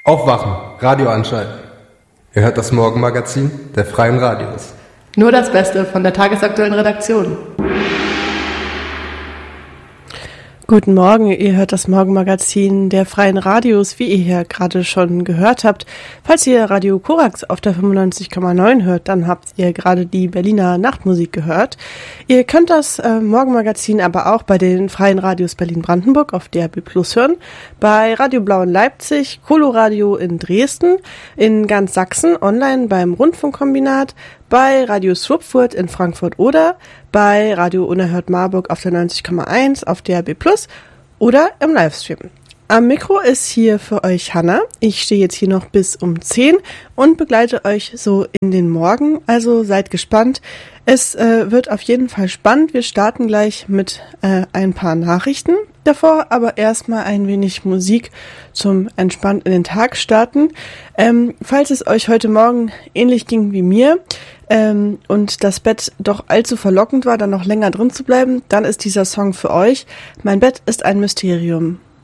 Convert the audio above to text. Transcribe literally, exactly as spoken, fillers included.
Aufwachen, Radio anschalten. Ihr hört das Morgenmagazin der Freien Radios. Nur das Beste von der tagesaktuellen Redaktion. Guten Morgen, ihr hört das Morgenmagazin der Freien Radios, wie ihr hier gerade schon gehört habt. Falls ihr Radio Korax auf der fünfundneunzig Komma neun hört, dann habt ihr gerade die Berliner Nachtmusik gehört. Ihr könnt das äh, Morgenmagazin aber auch bei den Freien Radios Berlin-Brandenburg auf D R B Plus hören, bei Radio Blau in Leipzig, Coloradio in Dresden, in ganz Sachsen online beim Rundfunkkombinat, bei Radio Schwupfurt in Frankfurt oder bei Radio Unerhört Marburg auf der neunzig Komma eins auf D R B Plus oder im Livestream. Am Mikro ist hier für euch Hanna. Ich stehe jetzt hier noch bis um zehn und begleite euch so in den Morgen, also seid gespannt. Es äh, wird auf jeden Fall spannend. Wir starten gleich mit äh, ein paar Nachrichten. Davor aber erstmal ein wenig Musik zum entspannt in den Tag starten. Ähm, falls es euch heute Morgen ähnlich ging wie mir ähm, und das Bett doch allzu verlockend war, dann noch länger drin zu bleiben, dann ist dieser Song für euch. Mein Bett ist ein Mysterium.